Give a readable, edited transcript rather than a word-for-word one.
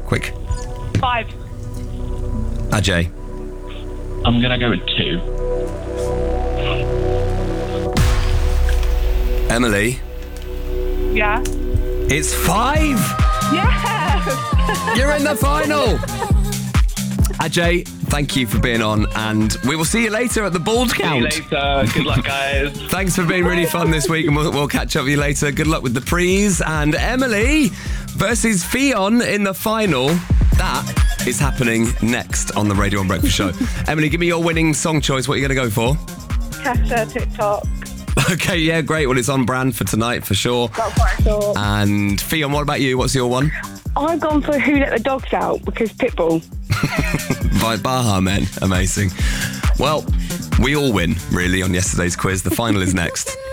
Quick. 5. Ajay. I'm going to go with 2. Emily. Yeah. It's 5. Yes. You're in the final. Ajay, thank you for being on, and we will see you later at the Bald Count. See you later. Good luck, guys. Thanks for being really fun this week, and we'll catch up with you later. Good luck with the prees. And Emily versus Fionn in the final. That is happening next on the Radio 1 Breakfast Show. Emily, give me your winning song choice. What are you going to go for? Kesha, TikTok. Okay, yeah, great. Well, it's on brand for tonight, for sure. That's what I thought. And Fionn, what about you? What's your one? I've gone for Who Let the Dogs Out because Pitbull. By Baha Men. Amazing. Well, we all win, really, on yesterday's quiz. The final is next.